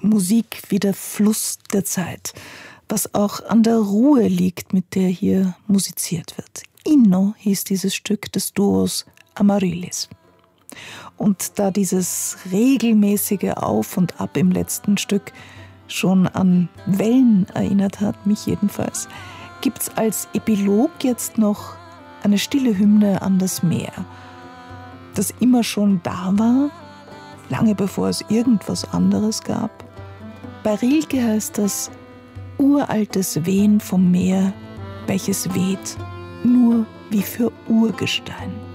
Musik wie der Fluss der Zeit, was auch an der Ruhe liegt, mit der hier musiziert wird. Inno hieß dieses Stück des Duos Amaryllis. Und da dieses regelmäßige Auf und Ab im letzten Stück schon an Wellen erinnert hat, mich jedenfalls, gibt's als Epilog jetzt noch eine stille Hymne an das Meer, das immer schon da war, lange bevor es irgendwas anderes gab. Bei Rilke heißt das uraltes Wehen vom Meer, welches weht, nur wie für Urgestein.